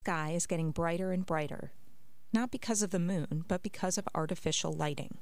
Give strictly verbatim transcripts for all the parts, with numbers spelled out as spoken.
Sky is getting brighter and brighter, not because of the moon, but because of artificial lighting.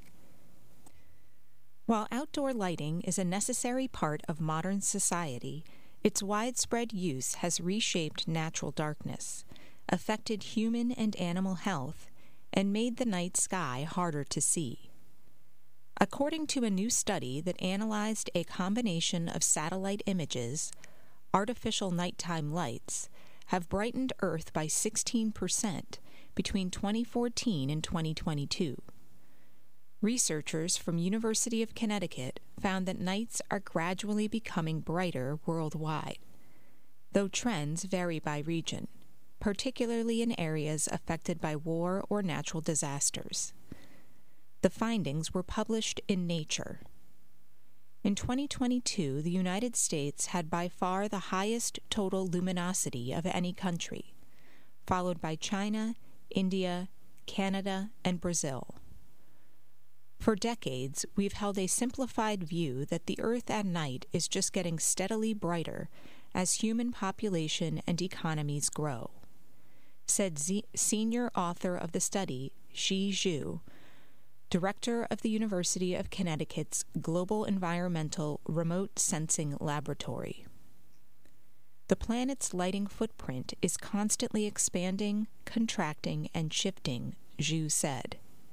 While outdoor lighting is a necessary part of modern society, its widespread use has reshaped natural darkness, affected human and animal health, and made the night sky harder to see. According to a new study that analyzed a combination of satellite images, artificial nighttime lights have brightened Earth by sixteen percent between twenty fourteen and twenty twenty-two. Researchers from University of Connecticut found that nights are gradually becoming brighter worldwide, though trends vary by region, particularly in areas affected by war or natural disasters. The findings were published in Nature. In twenty twenty-two, the United States had by far the highest total luminosity of any country, followed by China, India, Canada, and Brazil. For decades, we've held a simplified view that the Earth at night is just getting steadily brighter as human population and economies grow, said Z- senior author of the study, Shi Zhu, director of the University of Connecticut's Global Environmental Remote Sensing Laboratory. The planet's lighting footprint is constantly expanding, contracting, and shifting, Zhu said.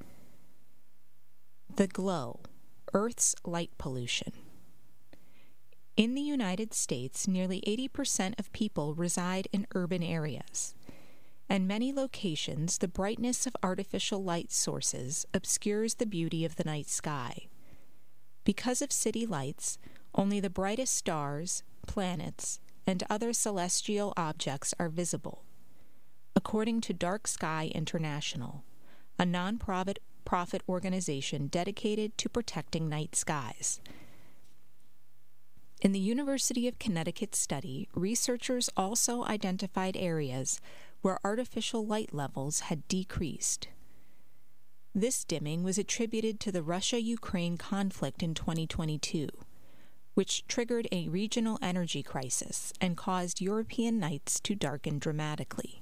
The glow, Earth's light pollution. In the United States, nearly eighty percent of people reside in urban areas. And many locations, the brightness of artificial light sources obscures the beauty of the night sky. Because of city lights, only the brightest stars, planets, and other celestial objects are visible. According to Dark Sky International, a non-profit profit organization dedicated to protecting night skies. In the University of Connecticut study, researchers also identified areas where artificial light levels had decreased. This dimming was attributed to the Russia-Ukraine conflict in twenty twenty-two, which triggered a regional energy crisis and caused European nights to darken dramatically.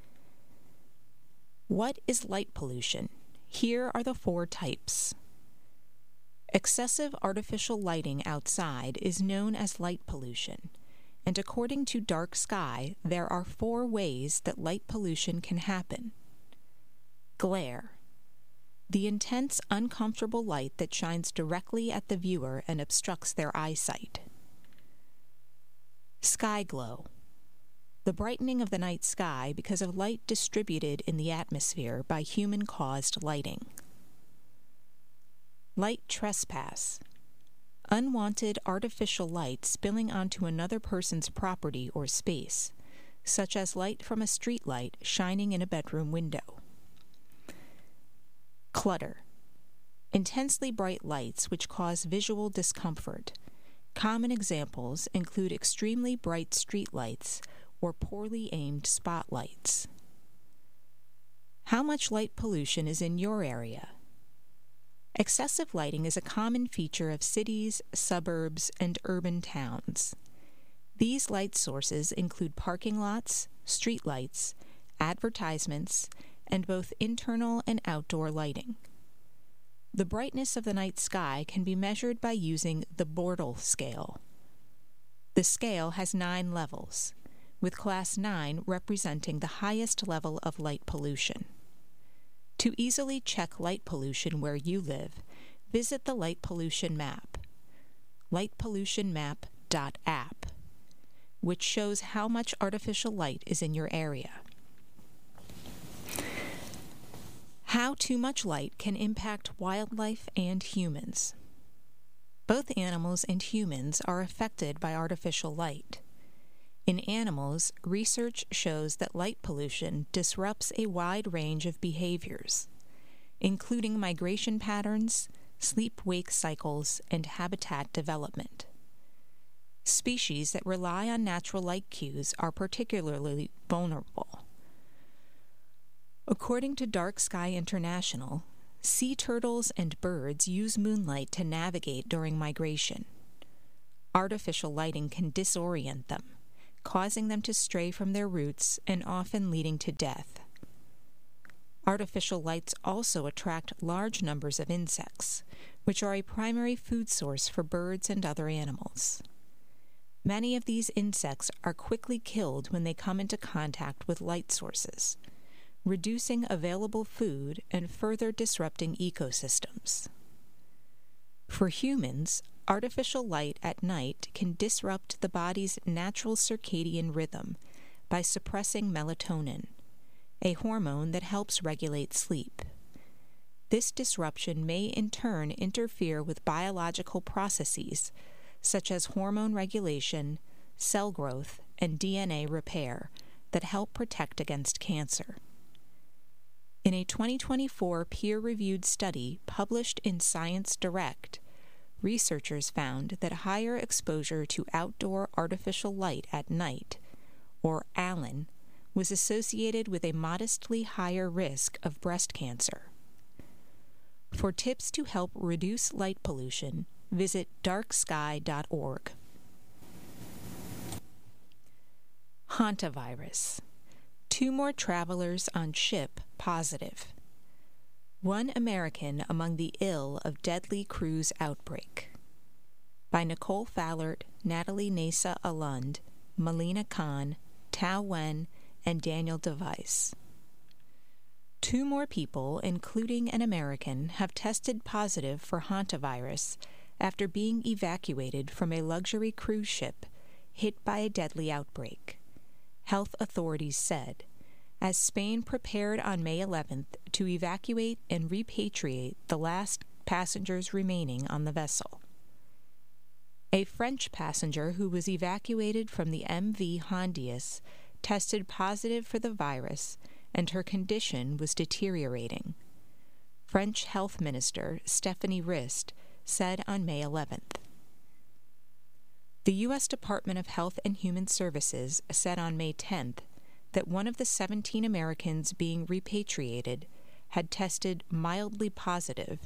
What is light pollution? Here are the four types. Excessive artificial lighting outside is known as light pollution, and according to Dark Sky, there are four ways that light pollution can happen. Glare. The intense, uncomfortable light that shines directly at the viewer and obstructs their eyesight. Sky glow. The brightening of the night sky because of light distributed in the atmosphere by human-caused lighting. Light trespass. Unwanted artificial light spilling onto another person's property or space, such as light from a street light shining in a bedroom window. Clutter. Intensely bright lights which cause visual discomfort. Common examples include extremely bright street lights or poorly aimed spotlights. How much light pollution is in your area? Excessive lighting is a common feature of cities, suburbs, and urban towns. These light sources include parking lots, street lights, advertisements, and both internal and outdoor lighting. The brightness of the night sky can be measured by using the Bortle scale. The scale has nine levels, with Class nine representing the highest level of light pollution. To easily check light pollution where you live, visit the Light Pollution Map, light pollution map dot app, which shows how much artificial light is in your area. How too much light can impact wildlife and humans. Both animals and humans are affected by artificial light. In animals, research shows that light pollution disrupts a wide range of behaviors, including migration patterns, sleep-wake cycles, and habitat development. Species that rely on natural light cues are particularly vulnerable. According to Dark Sky International, sea turtles and birds use moonlight to navigate during migration. Artificial lighting can disorient them, causing them to stray from their routes and often leading to death. Artificial lights also attract large numbers of insects, which are a primary food source for birds and other animals. Many of these insects are quickly killed when they come into contact with light sources, reducing available food and further disrupting ecosystems. For humans, artificial light at night can disrupt the body's natural circadian rhythm by suppressing melatonin, a hormone that helps regulate sleep. This disruption may in turn interfere with biological processes such as hormone regulation, cell growth, and D N A repair that help protect against cancer. In a twenty twenty-four peer-reviewed study published in Science Direct, researchers found that higher exposure to outdoor artificial light at night, or A L A N, was associated with a modestly higher risk of breast cancer. For tips to help reduce light pollution, visit dark sky dot org. Hantavirus. Two more travelers on ship positive. One American among the ill of deadly cruise outbreak. By Nicole Fallert, Natalie Nasa Alund, Melina Khan, Tao Wen, and Daniel DeVice. Two more people, including an American, have tested positive for hantavirus after being evacuated from a luxury cruise ship hit by a deadly outbreak, health authorities said, as Spain prepared on May eleventh to evacuate and repatriate the last passengers remaining on the vessel. A French passenger who was evacuated from the M V Hondius tested positive for the virus, and her condition was deteriorating. French Health Minister Stephanie Rist said on May eleventh. The U S Department of Health and Human Services said on May tenth that one of the seventeen Americans being repatriated had tested mildly positive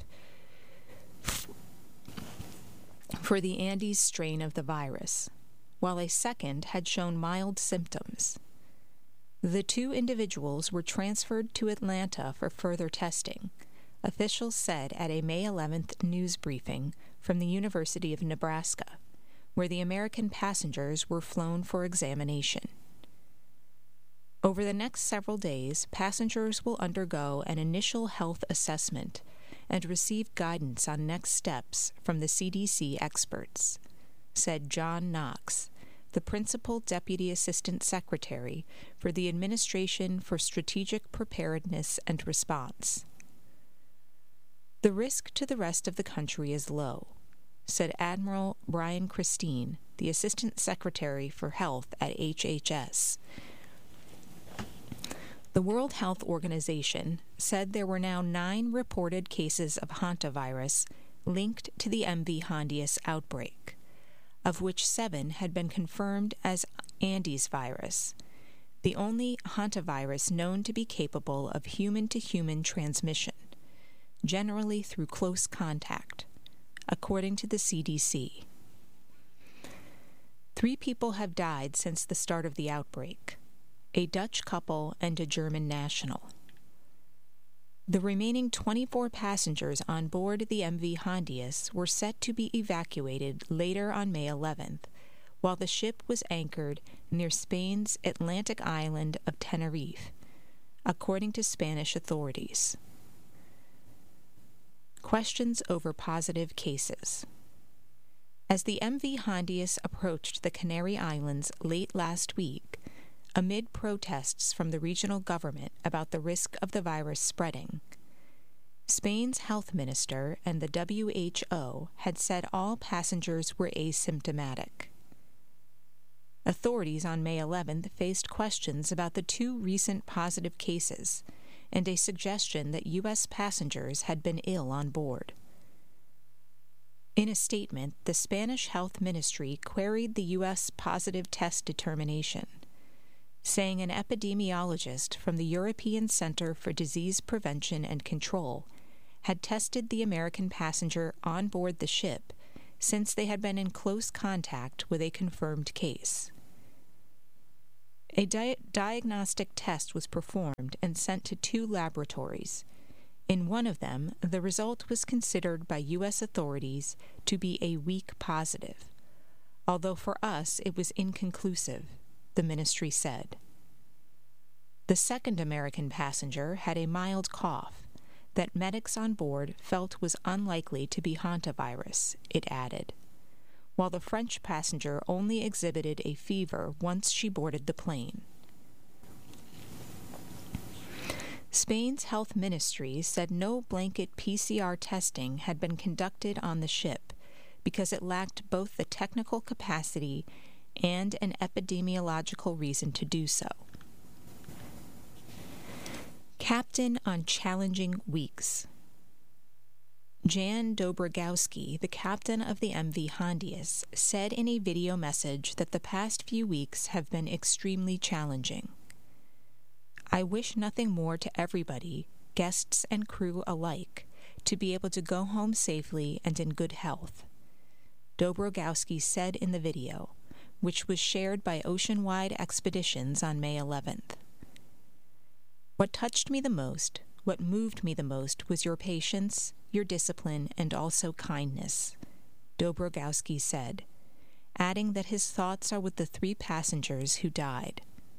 for the Andes strain of the virus, while a second had shown mild symptoms. The two individuals were transferred to Atlanta for further testing, officials said at a May eleventh news briefing from the University of Nebraska, where the American passengers were flown for examination. Over the next several days, passengers will undergo an initial health assessment and receive guidance on next steps from the C D C experts, said John Knox, the Principal Deputy Assistant Secretary for the Administration for Strategic Preparedness and Response. The risk to the rest of the country is low, said Admiral Brian Christine, the Assistant Secretary for Health at H H S. The World Health Organization said there were now nine reported cases of hantavirus linked to the M V Hondius outbreak, of which seven had been confirmed as Andes virus, the only hantavirus known to be capable of human-to-human transmission, generally through close contact, according to the C D C. Three people have died since the start of the outbreak, a Dutch couple and a German national. The remaining twenty-four passengers on board the M V Hondius were set to be evacuated later on May eleventh, while the ship was anchored near Spain's Atlantic island of Tenerife, according to Spanish authorities. Questions over positive cases. As the M V Hondius approached the Canary Islands late last week, amid protests from the regional government about the risk of the virus spreading, Spain's health minister and the W H O had said all passengers were asymptomatic. Authorities on May eleventh faced questions about the two recent positive cases and a suggestion that U S passengers had been ill on board. In a statement, the Spanish Health Ministry queried the U S positive test determination, saying an epidemiologist from the European Center for Disease Prevention and Control had tested the American passenger on board the ship since they had been in close contact with a confirmed case. A di- diagnostic test was performed and sent to two laboratories. In one of them, the result was considered by U S authorities to be a weak positive, although for us it was inconclusive, the ministry said. The second American passenger had a mild cough that medics on board felt was unlikely to be hantavirus, it added, while the French passenger only exhibited a fever once she boarded the plane. Spain's health ministry said no blanket P C R testing had been conducted on the ship because it lacked both the technical capacity and an epidemiological reason to do so. Captain on challenging weeks. Jan Dobrogowski, the captain of the M V Hondius, said in a video message that the past few weeks have been extremely challenging. I wish nothing more to everybody, guests and crew alike, to be able to go home safely and in good health, Dobrogowski said in the video, which was shared by Oceanwide Expeditions on May eleventh. What touched me the most, what moved me the most was your patience, your discipline, and also kindness, Dobrogowski said, adding that his thoughts are with the three passengers who died.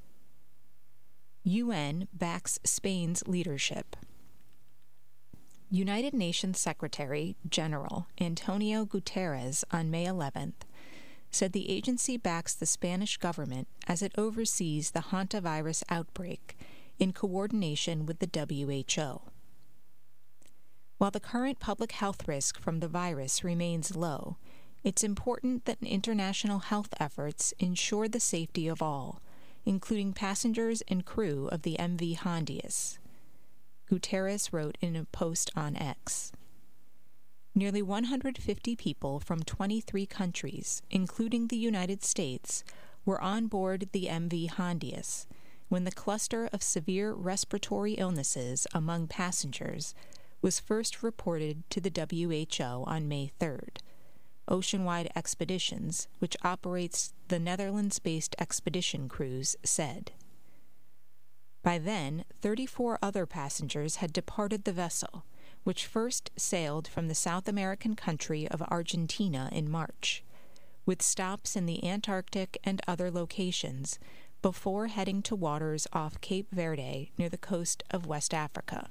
U N backs Spain's leadership. United Nations Secretary General Antonio Guterres on May eleventh said the agency backs the Spanish government as it oversees the hantavirus outbreak in coordination with the W H O. While the current public health risk from the virus remains low, it's important that international health efforts ensure the safety of all, including passengers and crew of the M V Hondius, Guterres wrote in a post on X. Nearly one hundred fifty people from twenty-three countries, including the United States, were on board the M V Hondius when the cluster of severe respiratory illnesses among passengers was first reported to the W H O on May third. Oceanwide Expeditions, which operates the Netherlands-based expedition cruise, said. By then, thirty-four other passengers had departed the vessel, which first sailed from the South American country of Argentina in March, with stops in the Antarctic and other locations before heading to waters off Cape Verde near the coast of West Africa.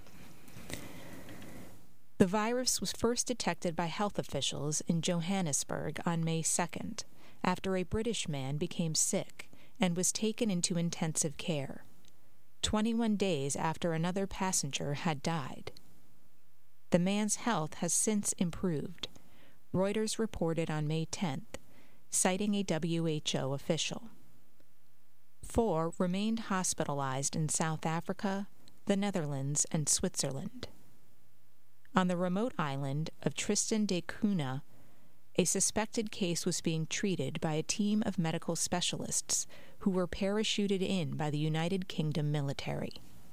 The virus was first detected by health officials in Johannesburg on May second, after a British man became sick and was taken into intensive care, twenty-one days after another passenger had died. The man's health has since improved, Reuters reported on May tenth, citing a W H O official. Four remained hospitalized in South Africa, the Netherlands, and Switzerland. On the remote island of Tristan da Cunha, a suspected case was being treated by a team of medical specialists who were parachuted in by the United Kingdom military.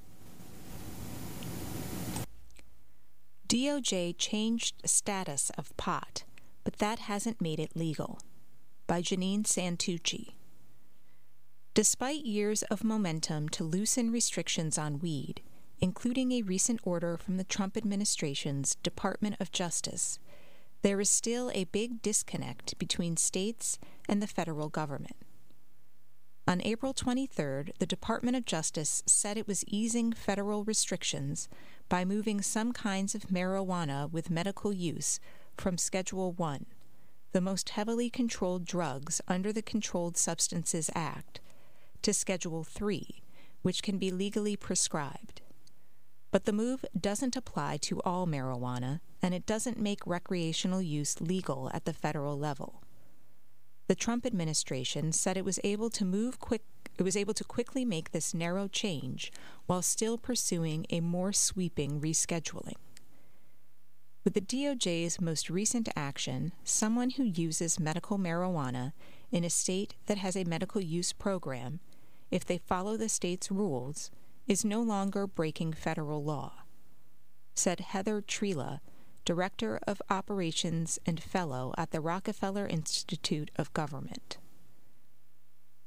D O J changed status of pot, but that hasn't made it legal. By Janine Santucci. Despite years of momentum to loosen restrictions on weed, including a recent order from the Trump administration's Department of Justice, there is still a big disconnect between states and the federal government. On April twenty-third, the Department of Justice said it was easing federal restrictions by moving some kinds of marijuana with medical use from Schedule one, the most heavily controlled drugs under the Controlled Substances Act, to Schedule three, which can be legally prescribed. But the move doesn't apply to all marijuana, and it doesn't make recreational use legal at the federal level. The Trump administration said it was able to move quick it was able to quickly make this narrow change while still pursuing a more sweeping rescheduling. With the D O J's most recent action, someone who uses medical marijuana in a state that has a medical use program, if they follow the state's rules, is no longer breaking federal law, said Heather Trela, Director of Operations and Fellow at the Rockefeller Institute of Government.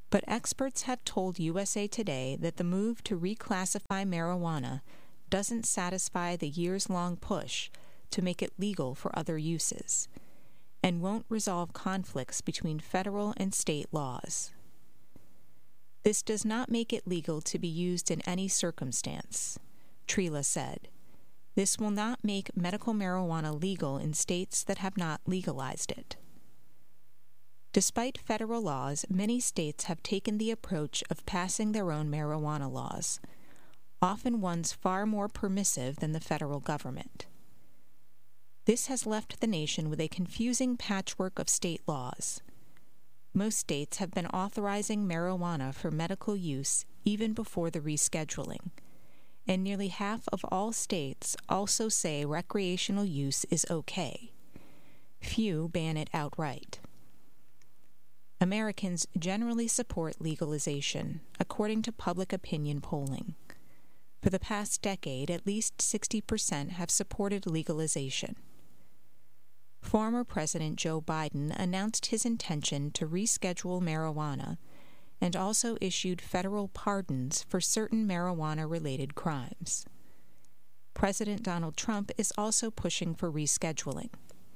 But experts have told U S A Today that the move to reclassify marijuana doesn't satisfy the years-long push to make it legal for other uses, and won't resolve conflicts between federal and state laws. This does not make it legal to be used in any circumstance, Trela said. This will not make medical marijuana legal in states that have not legalized it. Despite federal laws, many states have taken the approach of passing their own marijuana laws, often ones far more permissive than the federal government. This has left the nation with a confusing patchwork of state laws. Most states have been authorizing marijuana for medical use even before the rescheduling, and nearly half of all states also say recreational use is okay. Few ban it outright. Americans generally support legalization, according to public opinion polling. For the past decade, at least sixty percent have supported legalization. Former President Joe Biden announced his intention to reschedule marijuana and also issued federal pardons for certain marijuana-related crimes. President Donald Trump is also pushing for rescheduling.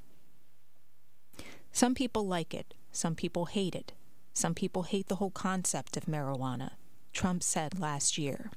Some people like it, some people hate it, some people hate the whole concept of marijuana, Trump said last year.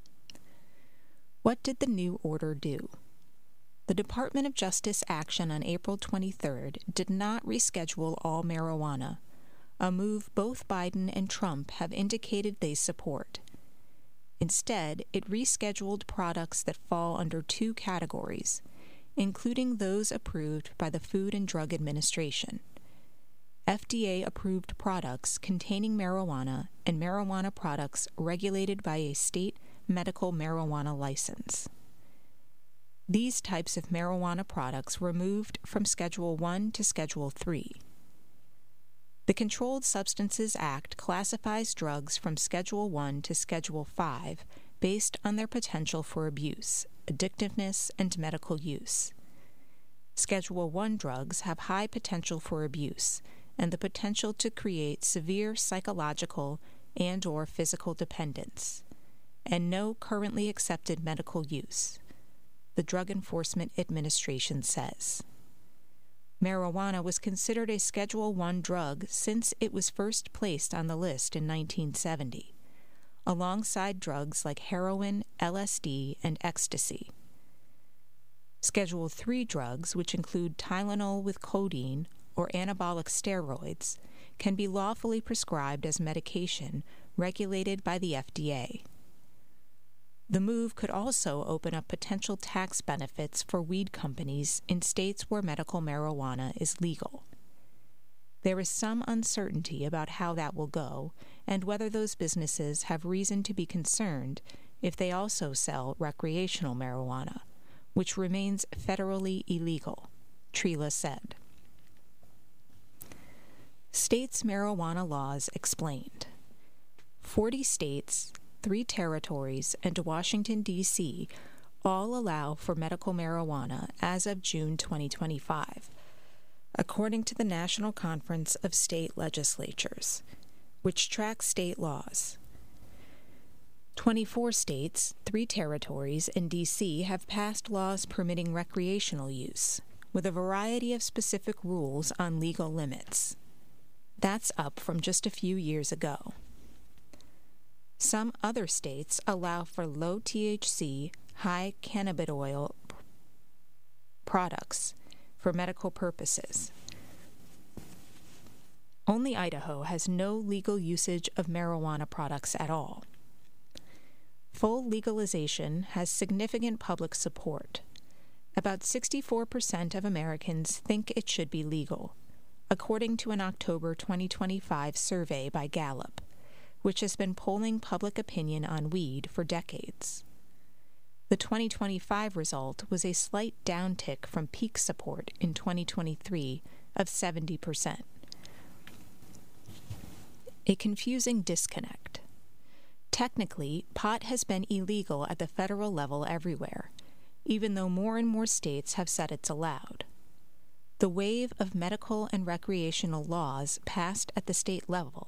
What did the new order do? The Department of Justice action on April twenty-third did not reschedule all marijuana, a move both Biden and Trump have indicated they support. Instead, it rescheduled products that fall under two categories, including those approved by the Food and Drug Administration. F D A-approved products containing marijuana and marijuana products regulated by a state medical marijuana license. These types of marijuana products were moved from Schedule one to Schedule three. The Controlled Substances Act classifies drugs from Schedule one to Schedule five based on their potential for abuse, addictiveness, and medical use. Schedule one drugs have high potential for abuse and the potential to create severe psychological and or physical dependence, and no currently accepted medical use, the Drug Enforcement Administration says. Marijuana was considered a Schedule one drug since it was first placed on the list in nineteen seventy, alongside drugs like heroin, L S D, and ecstasy. Schedule three drugs, which include Tylenol with codeine or anabolic steroids, can be lawfully prescribed as medication regulated by the F D A. The move could also open up potential tax benefits for weed companies in states where medical marijuana is legal. There is some uncertainty about how that will go and whether those businesses have reason to be concerned if they also sell recreational marijuana, which remains federally illegal, Trela said. States' marijuana laws explained. Forty states, three territories, and Washington, D C all allow for medical marijuana as of June twenty twenty-five, according to the National Conference of State Legislatures, which tracks state laws. twenty-four states, three territories, and D C have passed laws permitting recreational use, with a variety of specific rules on legal limits. That's up from just a few years ago. Some other states allow for low T H C, high cannabidiol products for medical purposes. Only Idaho has no legal usage of marijuana products at all. Full legalization has significant public support. About sixty-four percent of Americans think it should be legal, according to an October twenty twenty-five survey by Gallup, which has been polling public opinion on weed for decades. The twenty twenty-five result was a slight downtick from peak support in twenty twenty-three of seventy percent. A confusing disconnect. Technically, pot has been illegal at the federal level everywhere, even though more and more states have said it's allowed. The wave of medical and recreational laws passed at the state level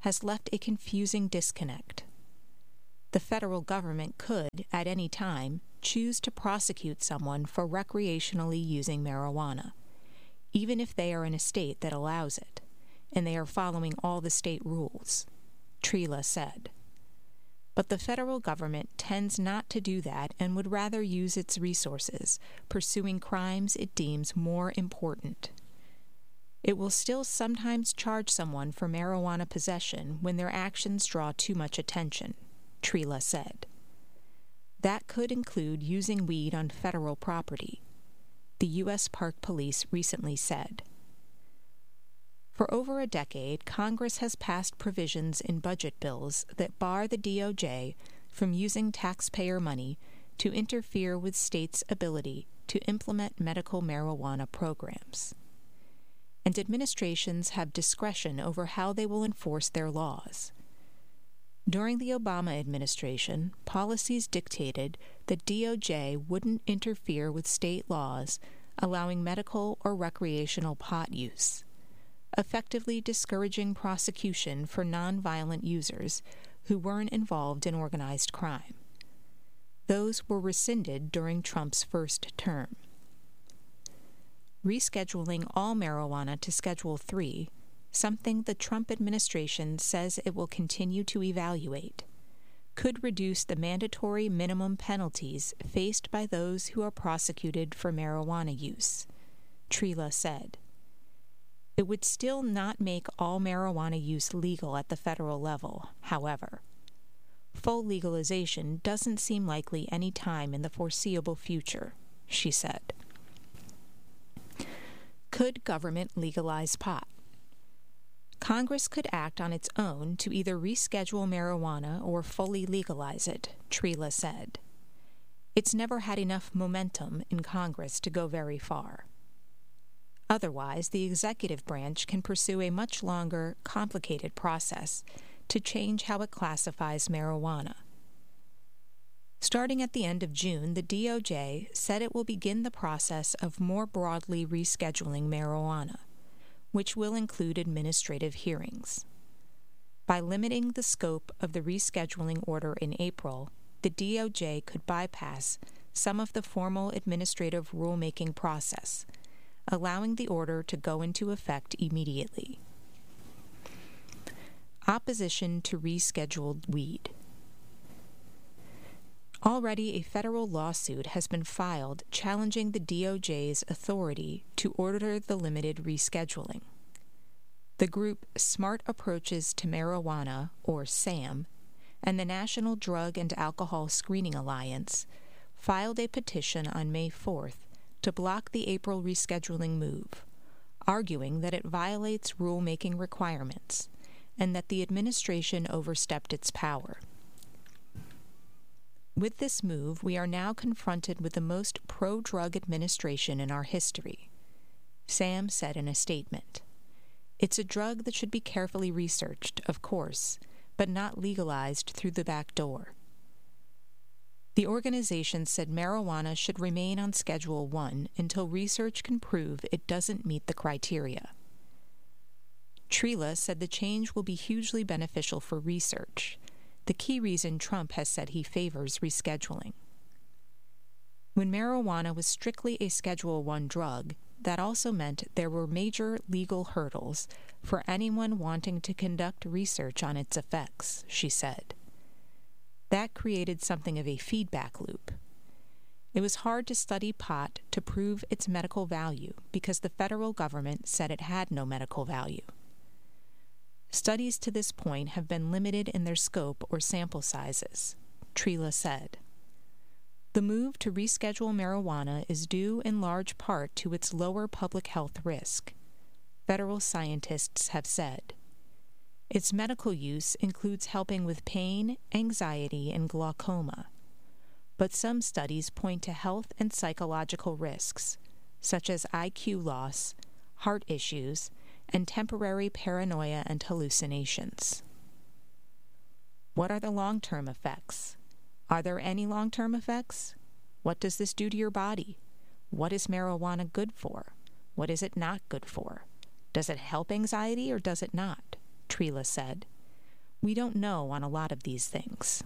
has left a confusing disconnect. The federal government could, at any time, choose to prosecute someone for recreationally using marijuana, even if they are in a state that allows it, and they are following all the state rules, Trela said. But the federal government tends not to do that and would rather use its resources pursuing crimes it deems more important. It will still sometimes charge someone for marijuana possession when their actions draw too much attention, Trela said. That could include using weed on federal property, the U S Park Police recently said. For over a decade, Congress has passed provisions in budget bills that bar the D O J from using taxpayer money to interfere with states' ability to implement medical marijuana programs. And administrations have discretion over how they will enforce their laws. During the Obama administration, policies dictated that D O J wouldn't interfere with state laws allowing medical or recreational pot use, effectively discouraging prosecution for nonviolent users who weren't involved in organized crime. Those were rescinded during Trump's first term. Rescheduling all marijuana to Schedule three, something the Trump administration says it will continue to evaluate, could reduce the mandatory minimum penalties faced by those who are prosecuted for marijuana use, Trela said. It would still not make all marijuana use legal at the federal level, however. Full legalization doesn't seem likely any time in the foreseeable future, she said. Could government legalize pot? Congress could act on its own to either reschedule marijuana or fully legalize it, Trela said. It's never had enough momentum in Congress to go very far. Otherwise, the executive branch can pursue a much longer, complicated process to change how it classifies marijuana. Starting at the end of June, the D O J said it will begin the process of more broadly rescheduling marijuana, which will include administrative hearings. By limiting the scope of the rescheduling order in April, the D O J could bypass some of the formal administrative rulemaking process, allowing the order to go into effect immediately. Opposition to rescheduled weed. Already a federal lawsuit has been filed challenging the D O J's authority to order the limited rescheduling. The group Smart Approaches to Marijuana, or SAM, and the National Drug and Alcohol Screening Alliance filed a petition on May fourth to block the April rescheduling move, arguing that it violates rulemaking requirements and that the administration overstepped its power. With this move, we are now confronted with the most pro-drug administration in our history, SAM said in a statement. It's a drug that should be carefully researched, of course, but not legalized through the back door. The organization said marijuana should remain on Schedule one until research can prove it doesn't meet the criteria. Trela said the change will be hugely beneficial for research, the key reason Trump has said he favors rescheduling. When marijuana was strictly a Schedule one drug, that also meant there were major legal hurdles for anyone wanting to conduct research on its effects, she said. That created something of a feedback loop. It was hard to study pot to prove its medical value because the federal government said it had no medical value. Studies to this point have been limited in their scope or sample sizes, Trela said. The move to reschedule marijuana is due in large part to its lower public health risk, federal scientists have said. Its medical use includes helping with pain, anxiety, and glaucoma. But some studies point to health and psychological risks, such as I Q loss, heart issues, and temporary paranoia and hallucinations. What are the long-term effects? Are there any long-term effects? What does this do to your body? What is marijuana good for? What is it not good for? Does it help anxiety or does it not? Trela said. We don't know on a lot of these things.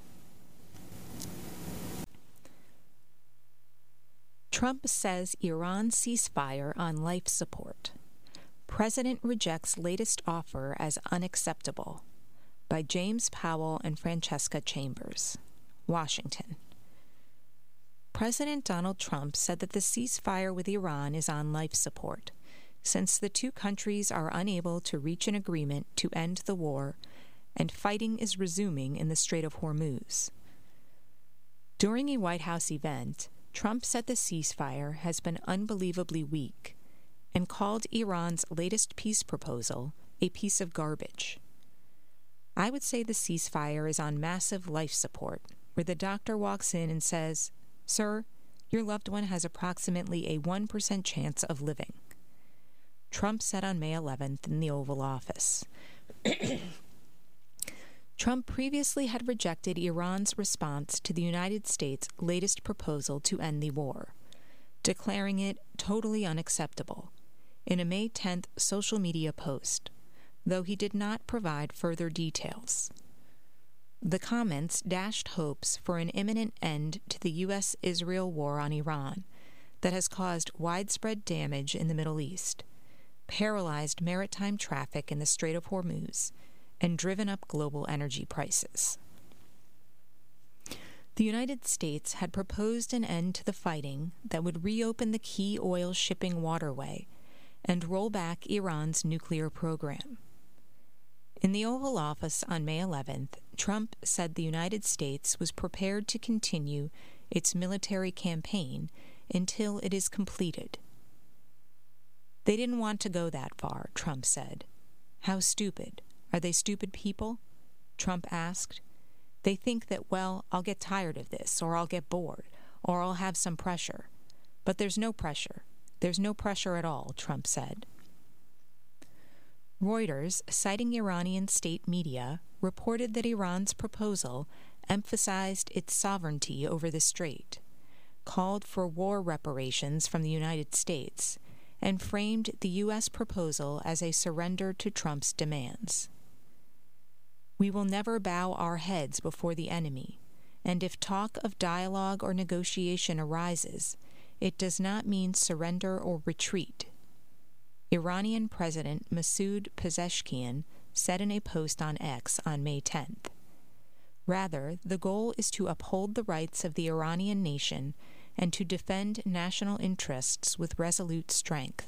Trump says Iran ceasefire on life support. President rejects latest offer as unacceptable. By James Powell and Francesca Chambers, Washington. President Donald Trump said that the ceasefire with Iran is on life support, since the two countries are unable to reach an agreement to end the war, and fighting is resuming in the Strait of Hormuz. During a White House event, Trump said the ceasefire has been unbelievably weak and called Iran's latest peace proposal a piece of garbage. I would say the ceasefire is on massive life support, where the doctor walks in and says, "Sir, your loved one has approximately a one percent chance of living," Trump said on May eleventh in the Oval Office. Trump previously had rejected Iran's response to the United States' latest proposal to end the war, declaring it totally unacceptable in a May tenth social media post, though he did not provide further details. The comments dashed hopes for an imminent end to the U S Israel war on Iran that has caused widespread damage in the Middle East, paralyzed maritime traffic in the Strait of Hormuz, and driven up global energy prices. The United States had proposed an end to the fighting that would reopen the key oil shipping waterway and roll back Iran's nuclear program. In the Oval Office on May eleventh, Trump said the United States was prepared to continue its military campaign until it is completed. They didn't want to go that far, Trump said. How stupid. Are they stupid people? Trump asked. They think that, well, I'll get tired of this, or I'll get bored, or I'll have some pressure. But there's no pressure. There's no pressure at all, Trump said. Reuters, citing Iranian state media, reported that Iran's proposal emphasized its sovereignty over the strait, called for war reparations from the United States, and framed the U S proposal as a surrender to Trump's demands. We will never bow our heads before the enemy, and if talk of dialogue or negotiation arises, it does not mean surrender or retreat. Iranian President Masoud Pezeshkian said in a post on X on May tenth. Rather, the goal is to uphold the rights of the Iranian nation and to defend national interests with resolute strength.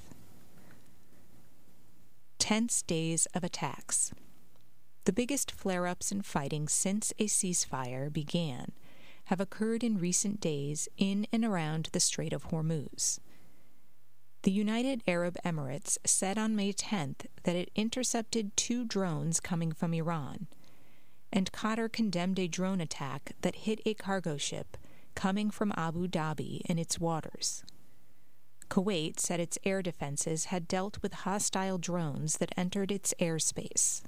Tense days of attacks. The biggest flare-ups in fighting since a ceasefire began have occurred in recent days in and around the Strait of Hormuz. The United Arab Emirates said on May tenth that it intercepted two drones coming from Iran, and Qatar condemned a drone attack that hit a cargo ship coming from Abu Dhabi in its waters. Kuwait said its air defenses had dealt with hostile drones that entered its airspace.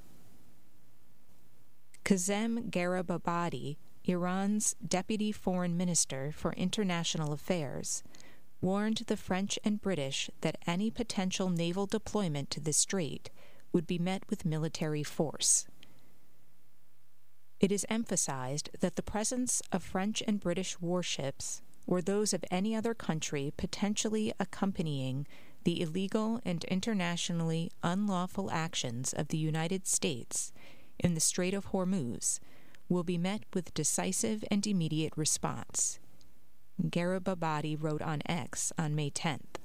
Kazem Garibabadi, Iran's deputy foreign minister for international affairs, warned the French and British that any potential naval deployment to the strait would be met with military force. It is emphasized that the presence of French and British warships or those of any other country potentially accompanying the illegal and internationally unlawful actions of the United States in the Strait of Hormuz will be met with decisive and immediate response, Garibabadi wrote on X on May tenth.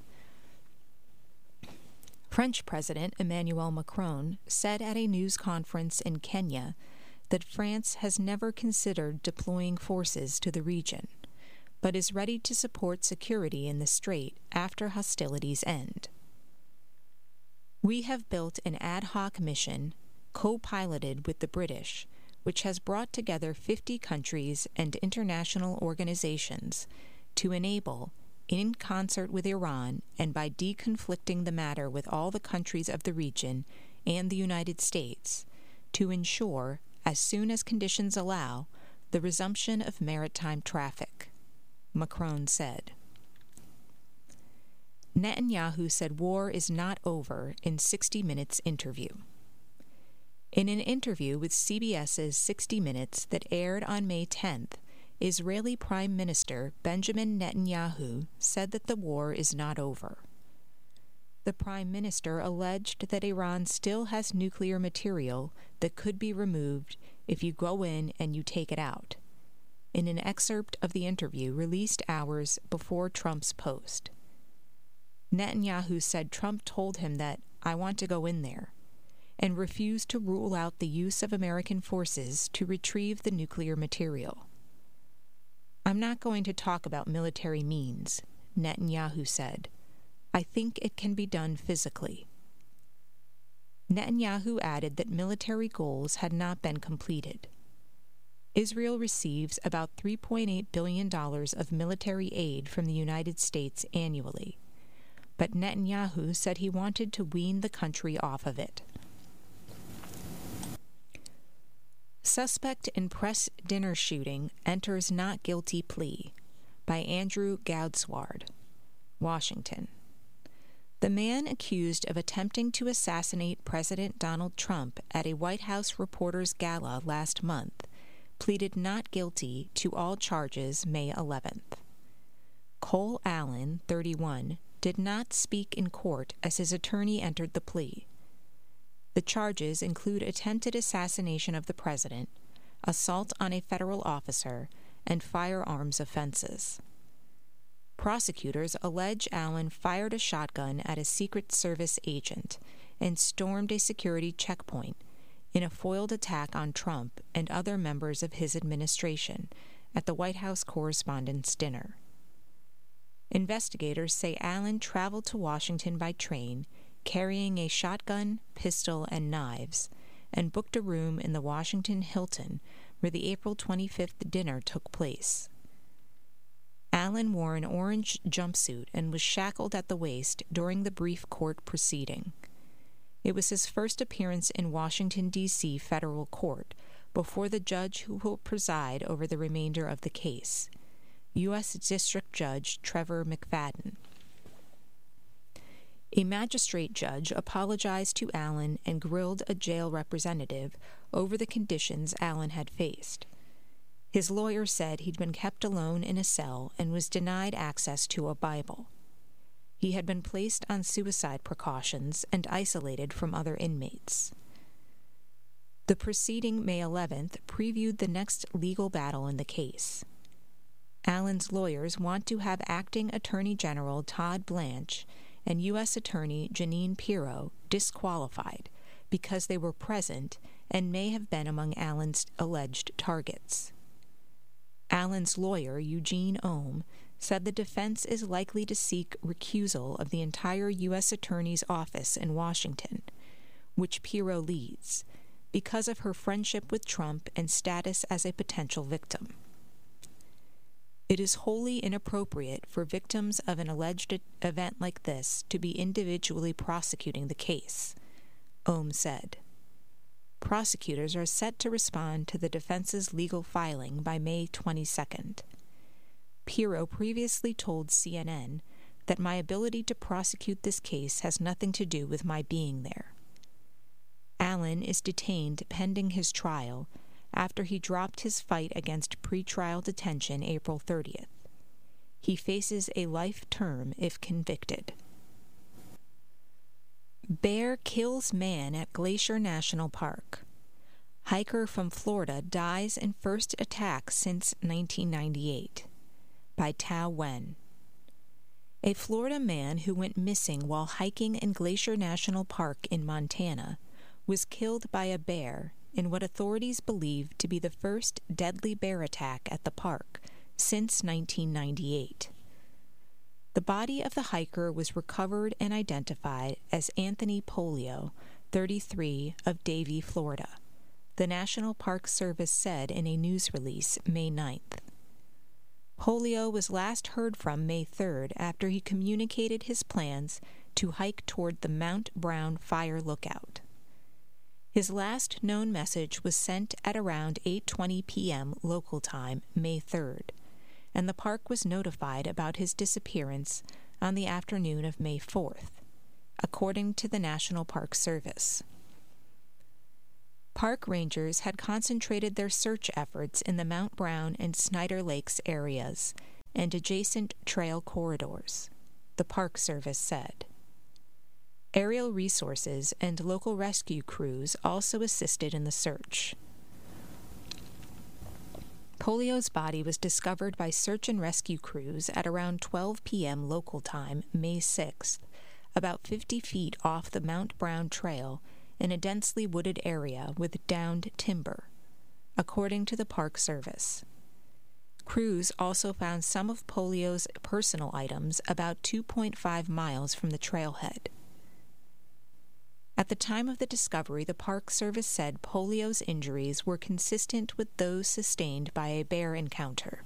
French President Emmanuel Macron said at a news conference in Kenya that France has never considered deploying forces to the region, but is ready to support security in the strait after hostilities end. We have built an ad hoc mission, co-piloted with the British, which has brought together fifty countries and international organizations to enable, in concert with Iran and by deconflicting the matter with all the countries of the region and the United States, to ensure, as soon as conditions allow, the resumption of maritime traffic, Macron said. Netanyahu said war is not over in sixty minutes interview. In an interview with CBS's sixty minutes that aired on May tenth, Israeli Prime Minister Benjamin Netanyahu said that the war is not over. The Prime Minister alleged that Iran still has nuclear material that could be removed if you go in and you take it out, in an excerpt of the interview released hours before Trump's post. Netanyahu said Trump told him that, "I want to go in there," and refused to rule out the use of American forces to retrieve the nuclear material. "I'm not going to talk about military means," Netanyahu said. "I think it can be done physically." Netanyahu added that military goals had not been completed. Israel receives about three point eight billion dollars of military aid from the United States annually, but Netanyahu said he wanted to wean the country off of it. Suspect in press dinner shooting enters not guilty plea, by Andrew Goudsward, Washington. The man accused of attempting to assassinate President Donald Trump at a White House reporters' gala last month pleaded not guilty to all charges May eleventh. Cole Allen, thirty-one, did not speak in court as his attorney entered the plea. The charges include attempted assassination of the president, assault on a federal officer, and firearms offenses. Prosecutors allege Allen fired a shotgun at a Secret Service agent and stormed a security checkpoint in a foiled attack on Trump and other members of his administration at the White House Correspondents' Dinner. Investigators say Allen traveled to Washington by train, carrying a shotgun, pistol, and knives, and booked a room in the Washington Hilton where the April twenty-fifth dinner took place. Allen wore an orange jumpsuit and was shackled at the waist during the brief court proceeding. It was his first appearance in Washington, D C federal court before the judge who will preside over the remainder of the case, U S District Judge Trevor McFadden. A magistrate judge apologized to Allen and grilled a jail representative over the conditions Allen had faced. His lawyer said he'd been kept alone in a cell and was denied access to a Bible. He had been placed on suicide precautions and isolated from other inmates. The proceeding May eleventh previewed the next legal battle in the case. Allen's lawyers want to have Acting Attorney General Todd Blanche and U S Attorney Jeanine Pirro disqualified because they were present and may have been among Allen's alleged targets. Allen's lawyer, Eugene Ohm, said the defense is likely to seek recusal of the entire U S Attorney's Office in Washington, which Pirro leads, because of her friendship with Trump and status as a potential victim. It is wholly inappropriate for victims of an alleged event like this to be individually prosecuting the case, Ohm said. Prosecutors are set to respond to the defense's legal filing by May twenty-second. Pirro previously told C N N that my ability to prosecute this case has nothing to do with my being there. Allen is detained pending his trial after he dropped his fight against pretrial detention April thirtieth. He faces a life term if convicted. Bear kills man at Glacier National Park. Hiker from Florida dies in first attack since nineteen ninety-eight. By Tao Wen. A Florida man who went missing while hiking in Glacier National Park in Montana was killed by a bear in what authorities believe to be the first deadly bear attack at the park since nineteen ninety-eight. The body of the hiker was recovered and identified as Anthony Polio, thirty-three, of Davie, Florida, the National Park Service said in a news release May ninth. Polio was last heard from May third after he communicated his plans to hike toward the Mount Brown Fire Lookout. His last known message was sent at around eight twenty p.m. local time, May third, and the park was notified about his disappearance on the afternoon of May fourth, according to the National Park Service. Park rangers had concentrated their search efforts in the Mount Brown and Snyder Lakes areas and adjacent trail corridors, the Park Service said. Aerial resources and local rescue crews also assisted in the search. Polio's body was discovered by search and rescue crews at around twelve p.m. local time, May sixth, about fifty feet off the Mount Brown Trail in a densely wooded area with downed timber, according to the Park Service. Crews also found some of Polio's personal items about two point five miles from the trailhead. At the time of the discovery, the Park Service said Polio's injuries were consistent with those sustained by a bear encounter.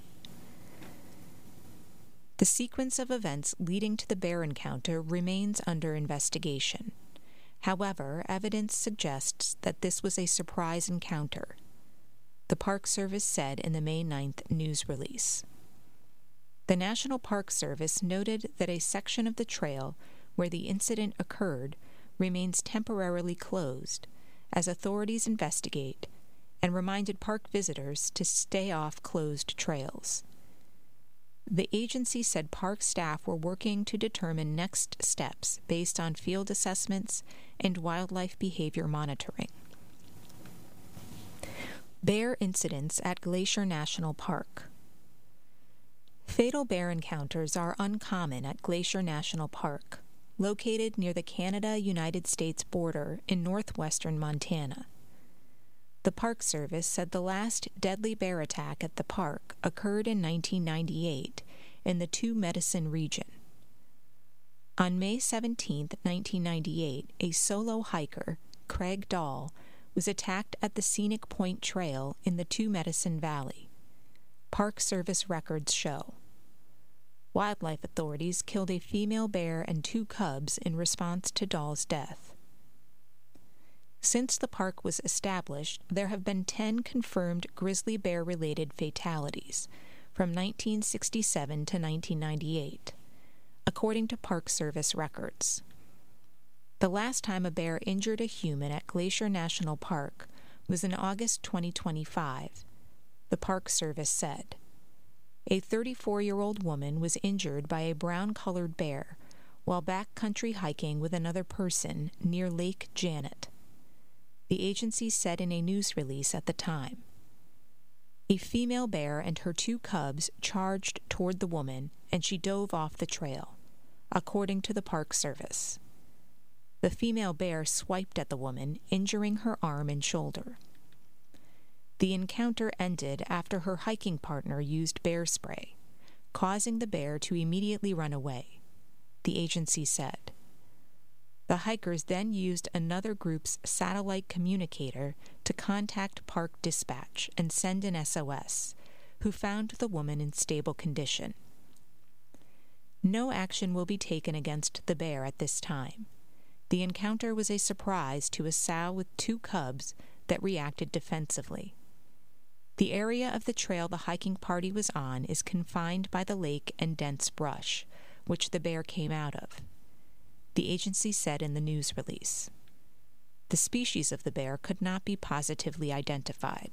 The sequence of events leading to the bear encounter remains under investigation. However, evidence suggests that this was a surprise encounter, the Park Service said in the May ninth news release. The National Park Service noted that a section of the trail where the incident occurred remains temporarily closed as authorities investigate, and reminded park visitors to stay off closed trails. The agency said park staff were working to determine next steps based on field assessments and wildlife behavior monitoring. Bear incidents at Glacier National Park. Fatal bear encounters are uncommon at Glacier National Park, located near the Canada-United States border in northwestern Montana. The Park Service said the last deadly bear attack at the park occurred in nineteen ninety-eight in the Two Medicine region. On May seventeenth, nineteen ninety-eight, a solo hiker, Craig Dahl, was attacked at the Scenic Point Trail in the Two Medicine Valley. Park Service records show. Wildlife authorities killed a female bear and two cubs in response to Dahl's death. Since the park was established, there have been ten confirmed grizzly bear-related fatalities from nineteen sixty-seven to nineteen ninety-eight, according to Park Service records. The last time a bear injured a human at Glacier National Park was in August twenty twenty-five, the Park Service said. A thirty-four-year-old woman was injured by a brown-colored bear while backcountry hiking with another person near Lake Janet, the agency said in a news release at the time. A female bear and her two cubs charged toward the woman, and she dove off the trail, according to the Park Service. The female bear swiped at the woman, injuring her arm and shoulder. The encounter ended after her hiking partner used bear spray, causing the bear to immediately run away, the agency said. The hikers then used another group's satellite communicator to contact park dispatch and send an S O S, who found the woman in stable condition. No action will be taken against the bear at this time. The encounter was a surprise to a sow with two cubs that reacted defensively. The area of the trail the hiking party was on is confined by the lake and dense brush, which the bear came out of, the agency said in the news release. The species of the bear could not be positively identified.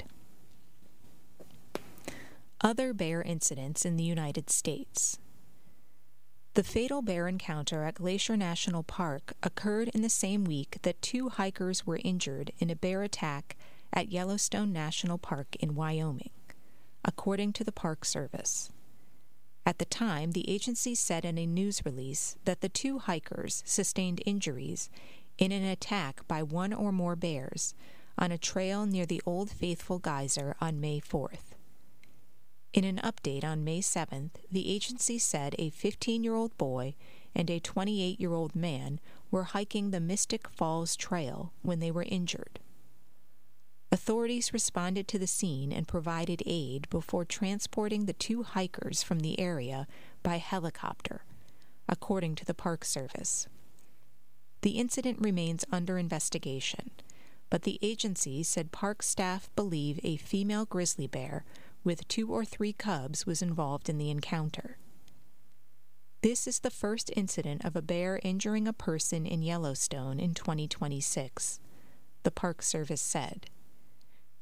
Other bear incidents in the United States. The fatal bear encounter at Glacier National Park occurred in the same week that two hikers were injured in a bear attack at Yellowstone National Park in Wyoming, according to the Park Service. At the time, the agency said in a news release that the two hikers sustained injuries in an attack by one or more bears on a trail near the Old Faithful Geyser on May fourth. In an update on May seventh, the agency said a fifteen-year-old boy and a twenty-eight-year-old man were hiking the Mystic Falls Trail when they were injured. Authorities responded to the scene and provided aid before transporting the two hikers from the area by helicopter, according to the Park Service. The incident remains under investigation, but the agency said park staff believe a female grizzly bear with two or three cubs was involved in the encounter. This is the first incident of a bear injuring a person in Yellowstone in twenty twenty-six, the Park Service said.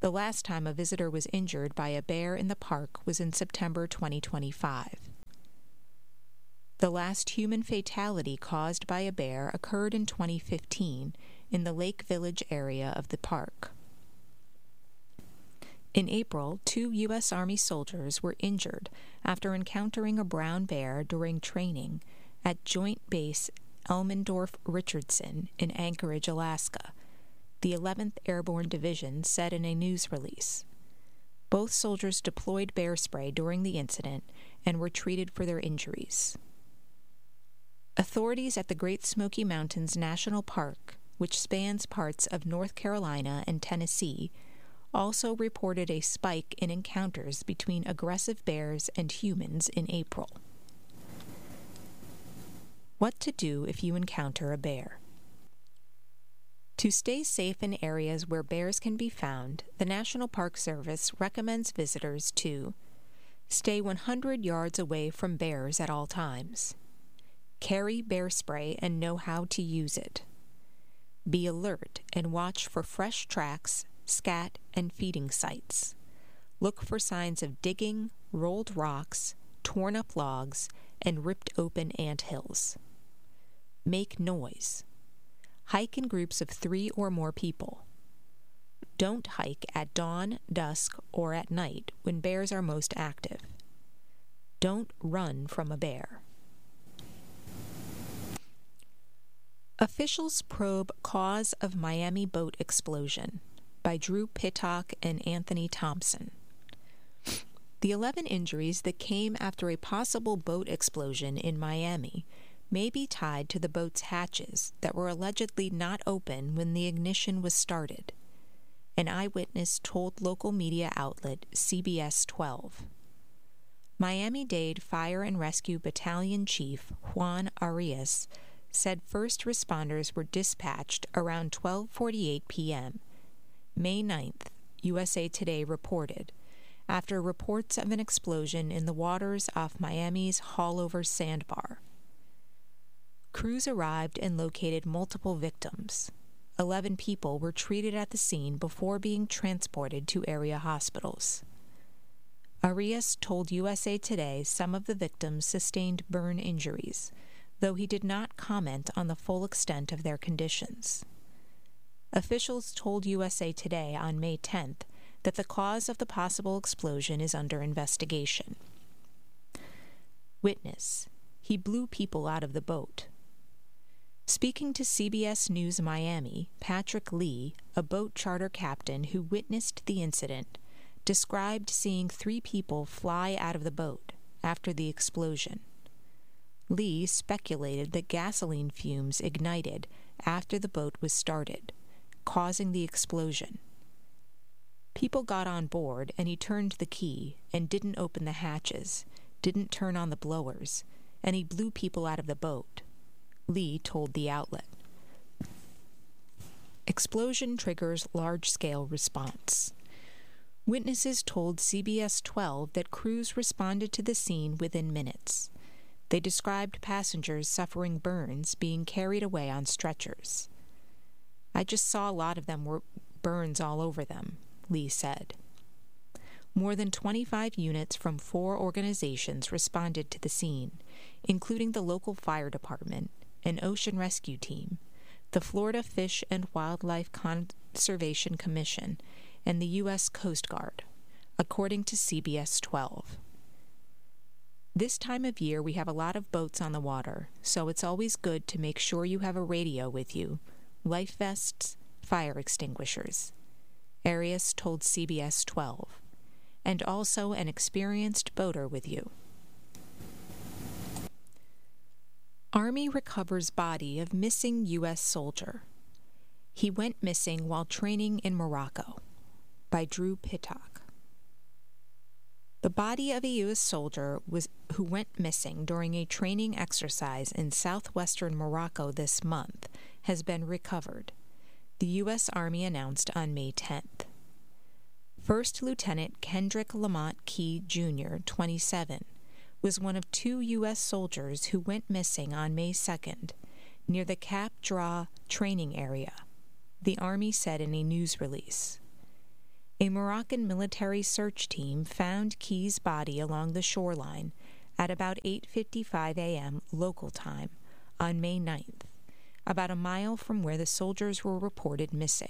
The last time a visitor was injured by a bear in the park was in September twenty twenty-five. The last human fatality caused by a bear occurred in twenty fifteen in the Lake Village area of the park. In April, two U S Army soldiers were injured after encountering a brown bear during training at Joint Base Elmendorf-Richardson in Anchorage, Alaska, the eleventh Airborne Division said in a news release. Both soldiers deployed bear spray during the incident and were treated for their injuries. Authorities at the Great Smoky Mountains National Park, which spans parts of North Carolina and Tennessee, also reported a spike in encounters between aggressive bears and humans in April. What to do if you encounter a bear? To stay safe in areas where bears can be found, the National Park Service recommends visitors to stay one hundred yards away from bears at all times, carry bear spray and know how to use it, be alert and watch for fresh tracks, scat, and feeding sites. Look for signs of digging, rolled rocks, torn up logs, and ripped open ant hills. Make noise. Hike in groups of three or more people. Don't hike at dawn, dusk, or at night when bears are most active. Don't run from a bear. Officials probe cause of Miami boat explosion by Drew Pittock and Anthony Thompson. The eleven injuries that came after a possible boat explosion in Miami may be tied to the boat's hatches that were allegedly not open when the ignition was started. An eyewitness told local media outlet C B S twelve. Miami-Dade Fire and Rescue Battalion Chief Juan Arias said first responders were dispatched around twelve forty-eight p.m. May ninth, U S A Today reported, after reports of an explosion in the waters off Miami's Haulover Sandbar. Crews arrived and located multiple victims. Eleven people were treated at the scene before being transported to area hospitals. Arias told U S A Today some of the victims sustained burn injuries, though he did not comment on the full extent of their conditions. Officials told U S A Today on May tenth that the cause of the possible explosion is under investigation. Witness: he blew people out of the boat. Speaking to C B S News Miami, Patrick Lee, a boat charter captain who witnessed the incident, described seeing three people fly out of the boat after the explosion. Lee speculated that gasoline fumes ignited after the boat was started, causing the explosion. People got on board, and he turned the key and didn't open the hatches, didn't turn on the blowers, and he blew people out of the boat, Lee told the outlet. Explosion triggers large-scale response. Witnesses told C B S twelve that crews responded to the scene within minutes. They described passengers suffering burns being carried away on stretchers. I just saw a lot of them were burns all over them, Lee said. More than twenty-five units from four organizations responded to the scene, including the local fire department, an ocean rescue team, the Florida Fish and Wildlife Conservation Commission, and the U S Coast Guard, according to C B S twelve. This time of year we have a lot of boats on the water, so it's always good to make sure you have a radio with you, life vests, fire extinguishers, Arias told C B S twelve, and also an experienced boater with you. Army recovers body of missing U S soldier. He went missing while training in Morocco, by Drew Pittock. The body of a U S soldier was, who went missing during a training exercise in southwestern Morocco this month has been recovered, the U S Army announced on May tenth. First Lieutenant Kendrick Lamont Key, Junior, twenty-seven, was one of two U S soldiers who went missing on May second near the Cap Dra training area, the Army said in a news release. A Moroccan military search team found Key's body along the shoreline at about eight fifty-five a.m. local time on May ninth, about a mile from where the soldiers were reported missing.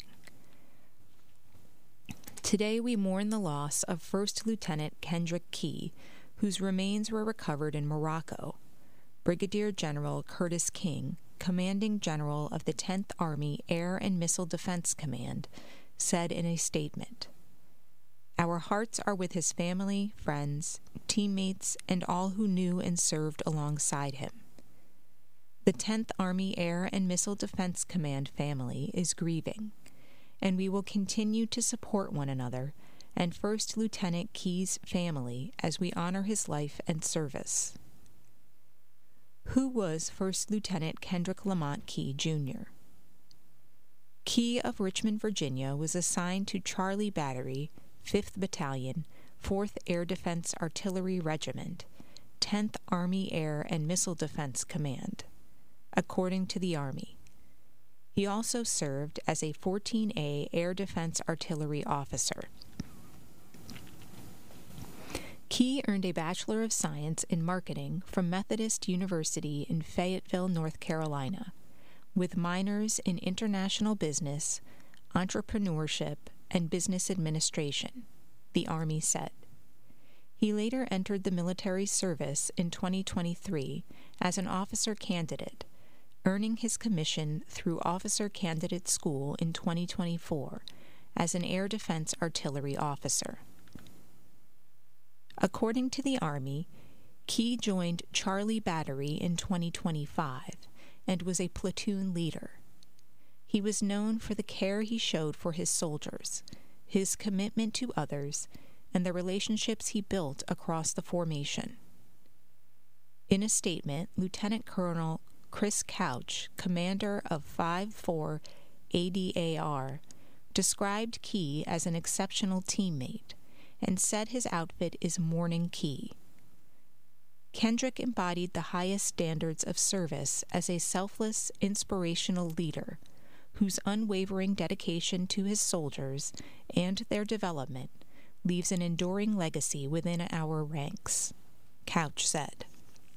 Today we mourn the loss of First Lieutenant Kendrick Key, whose remains were recovered in Morocco. Brigadier General Curtis King, Commanding General of the tenth Army Air and Missile Defense Command, said in a statement, "Our hearts are with his family, friends, teammates, and all who knew and served alongside him. The tenth Army Air and Missile Defense Command family is grieving, and we will continue to support one another and First Lieutenant Key's family as we honor his life and service." Who was First Lieutenant Kendrick Lamont Key, Junior? Key of Richmond, Virginia, was assigned to Charlie Battery, fifth Battalion, fourth Air Defense Artillery Regiment, tenth Army Air and Missile Defense Command, according to the Army. He also served as a fourteen A Air Defense Artillery officer. Key earned a Bachelor of Science in Marketing from Methodist University in Fayetteville, North Carolina, with minors in international business, entrepreneurship, and business administration, the Army said. He later entered the military service in twenty twenty-three as an officer candidate, earning his commission through Officer Candidate School in twenty twenty-four as an Air Defense Artillery officer. According to the Army, Key joined Charlie Battery in twenty twenty-five and was a platoon leader. He was known for the care he showed for his soldiers, his commitment to others, and the relationships he built across the formation. In a statement, Lieutenant Colonel Chris Couch, commander of five four A D A R, described Key as an exceptional teammate and said his outfit is Mourning Key. Kendrick embodied the highest standards of service as a selfless, inspirational leader whose unwavering dedication to his soldiers and their development leaves an enduring legacy within our ranks, Couch said.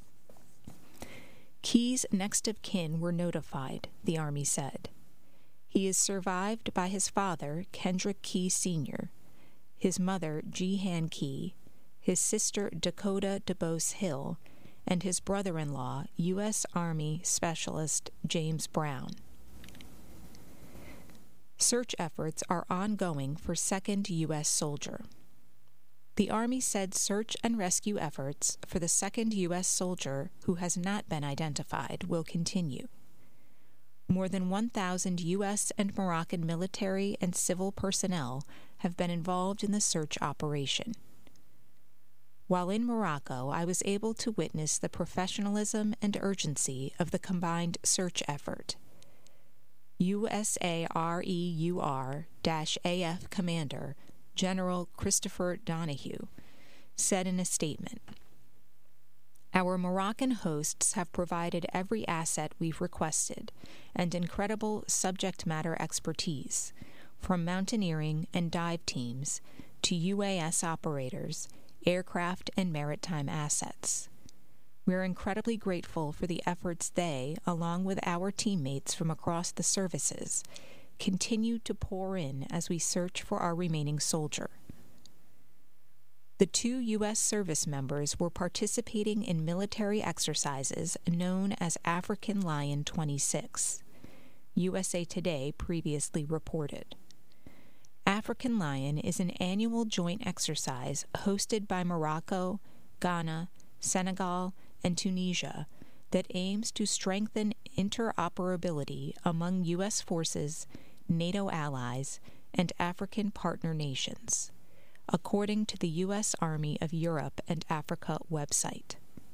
Key's next of kin were notified, the Army said. He is survived by his father, Kendrick Key Senior, his mother, Jehan Key, his sister, Dakota DeBose Hill, and his brother-in-law, U S Army Specialist James Brown. Search efforts are ongoing for second U S soldier. The Army said search and rescue efforts for the second U S soldier who has not been identified will continue. More than one thousand U S and Moroccan military and civil personnel have been involved in the search operation. While in Morocco, I was able to witness the professionalism and urgency of the combined search effort. U S A R E U R A F Commander General Christopher Donahue said in a statement, "Our Moroccan hosts have provided every asset we've requested and incredible subject matter expertise, from mountaineering and dive teams to U A S operators, aircraft, and maritime assets. We're incredibly grateful for the efforts they, along with our teammates from across the services, continue to pour in as we search for our remaining soldier." The two U S service members were participating in military exercises known as African Lion twenty-six, U S A Today previously reported. African Lion is an annual joint exercise hosted by Morocco, Ghana, Senegal, and Tunisia that aims to strengthen interoperability among U S forces, NATO allies, and African partner nations, according to the U S Army of Europe and Africa website.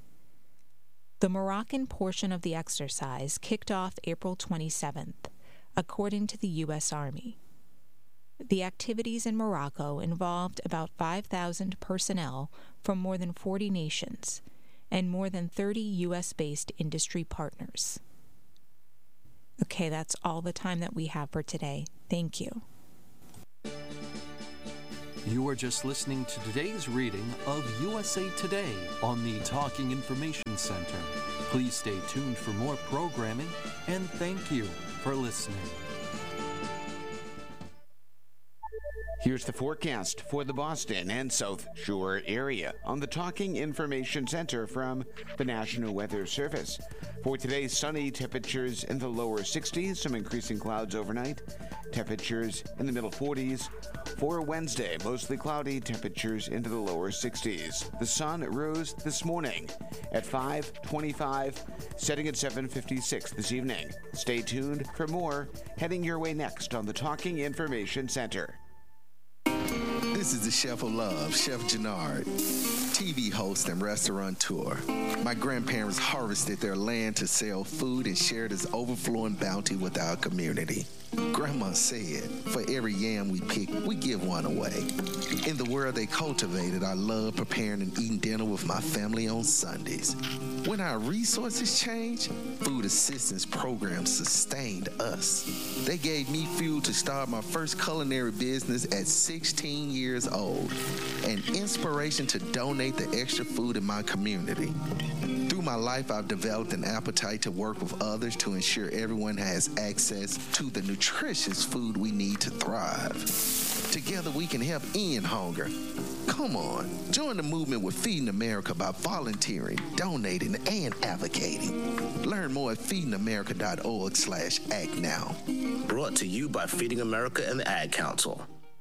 The Moroccan portion of the exercise kicked off April twenty-seventh, according to the U S Army. The activities in Morocco involved about five thousand personnel from more than forty nations and more than thirty U S-based industry partners. Okay, that's all the time that we have for today. Thank you. You are just listening to today's reading of U S A Today on the Talking Information Center. Please stay tuned for more programming, and thank you for listening. Here's the forecast for the Boston and South Shore area on the Talking Information Center from the National Weather Service. For today, sunny, temperatures in the lower sixties, some increasing clouds overnight, temperatures in the middle forties. For Wednesday, mostly cloudy, temperatures into the lower sixties. The sun rose this morning at five twenty-five, setting at seven fifty-six this evening. Stay tuned for more heading your way next on the Talking Information Center. This is the Chef of Love, Chef Jannard, T V host and restaurateur. My grandparents harvested their land to sell food and share this overflowing bounty with our community. Grandma said, for every yam we pick, we give one away. In the world they cultivated, I love preparing and eating dinner with my family on Sundays. When our resources changed, food assistance programs sustained us. They gave me fuel to start my first culinary business at sixteen years old, and inspiration to donate the extra food in my community. Through my life, I've developed an appetite to work with others to ensure everyone has access to the nutritious food we need to thrive. Together, we can help end hunger. Come on, join the movement with Feeding America by volunteering, donating, and advocating. Learn more at feeding america dot org slash act now. Brought to you by Feeding America and the Ad Council.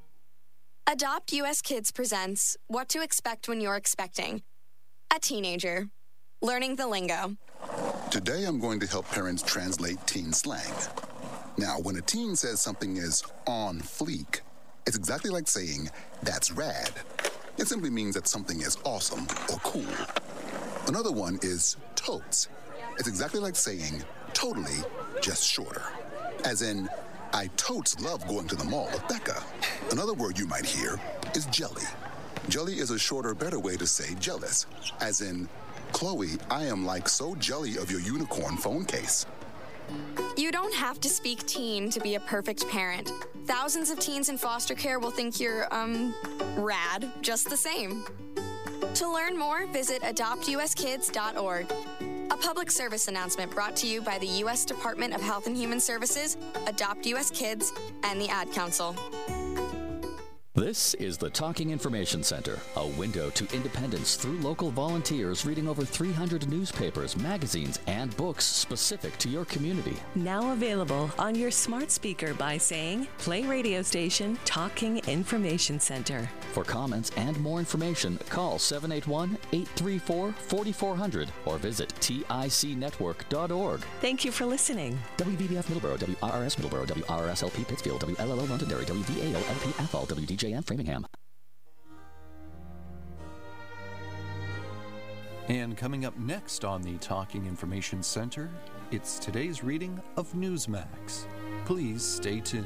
Adopt U S Kids presents What to Expect When You're Expecting. A teenager. Learning the lingo. Today I'm going to help parents translate teen slang. Now, when a teen says something is on fleek, it's exactly like saying, that's rad. It simply means that something is awesome or cool. Another one is totes. It's exactly like saying, totally, just shorter. As in, I totes love going to the mall with Becca. Another word you might hear is jelly. Jelly is a shorter, better way to say jealous. As in, Chloe, I am like so jelly of your unicorn phone case. You don't have to speak teen to be a perfect parent. Thousands of teens in foster care will think you're, um, rad, just the same. To learn more, visit adopt u s kids dot org. A public service announcement brought to you by the U S Department of Health and Human Services, Adopt U S Kids, and the Ad Council. This is the Talking Information Center, a window to independence through local volunteers reading over three hundred newspapers, magazines, and books specific to your community. Now available on your smart speaker by saying, play radio station Talking Information Center. For comments and more information, call seven eight one, eight three four, four four zero zero or visit tic network dot org. Thank you for listening. W B B F Middleborough, W R R S Middleborough, W R R S L P Pittsfield, W L L O Londonderry, W V A O L P Athol, W D J M Framingham. And coming up next on the Talking Information Center, it's today's reading of Newsmax. Please stay tuned.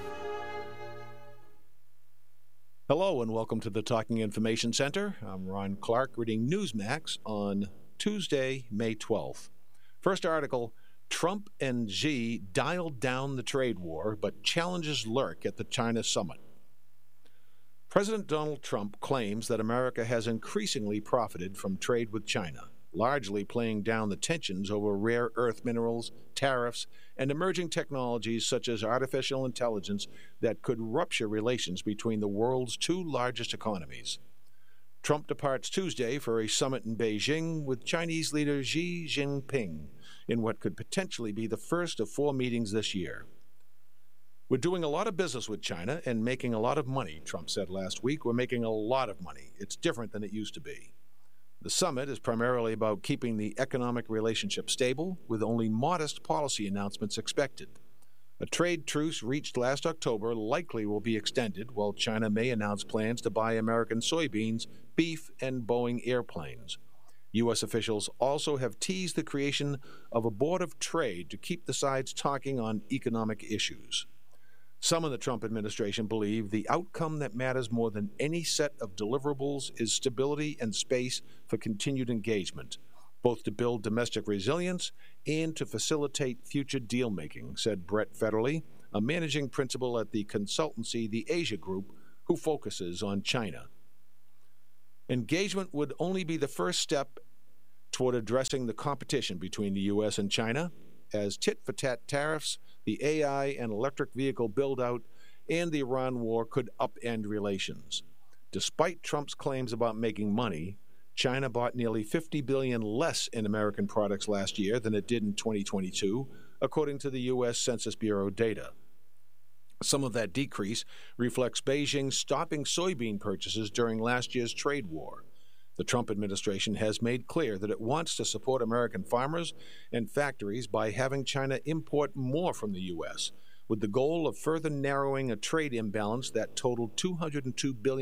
Hello and welcome to the Talking Information Center. I'm Ron Clark reading Newsmax on Tuesday, May twelfth. First article, Trump and Xi dialed down the trade war, but challenges lurk at the China summit. President Donald Trump claims that America has increasingly profited from trade with China, largely playing down the tensions over rare earth minerals, tariffs, and emerging technologies such as artificial intelligence that could rupture relations between the world's two largest economies. Trump departs Tuesday for a summit in Beijing with Chinese leader Xi Jinping in what could potentially be the first of four meetings this year. We're doing a lot of business with China and making a lot of money, Trump said last week. We're making a lot of money. It's different than it used to be. The summit is primarily about keeping the economic relationship stable, with only modest policy announcements expected. A trade truce reached last October likely will be extended, while China may announce plans to buy American soybeans, beef, and Boeing airplanes. U S officials also have teased the creation of a board of trade to keep the sides talking on economic issues. Some in the Trump administration believe the outcome that matters more than any set of deliverables is stability and space for continued engagement, both to build domestic resilience and to facilitate future deal-making, said Brett Federley, a managing principal at the consultancy The Asia Group, who focuses on China. Engagement would only be the first step toward addressing the competition between the U S and China, as tit-for-tat tariffs, the A I and electric vehicle build-out, and the Iran war could upend relations. Despite Trump's claims about making money, China bought nearly fifty billion dollars less in American products last year than it did in twenty twenty-two, according to the U S Census Bureau data. Some of that decrease reflects Beijing stopping soybean purchases during last year's trade war. The Trump administration has made clear that it wants to support American farmers and factories by having China import more from the U S, with the goal of further narrowing a trade imbalance that totaled two hundred two billion dollars